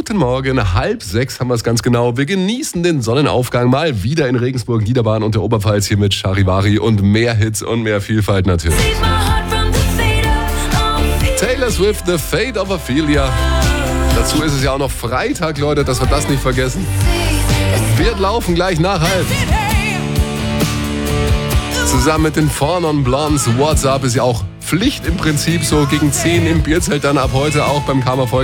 Guten Morgen, 5:30 haben wir es ganz genau. Wir genießen den Sonnenaufgang mal wieder in Regensburg, Niederbayern und der Oberpfalz hier mit Charivari und mehr Hits und mehr Vielfalt natürlich. Taylor Swift, The Fate of Ophelia. Dazu ist es ja auch noch Freitag, Leute, dass wir das nicht vergessen. Wir laufen gleich nach 5. Zusammen mit den Four Non Blondes. WhatsApp ist ja auch Pflicht im Prinzip, so gegen 10 im Bierzelt, dann ab heute auch beim Karma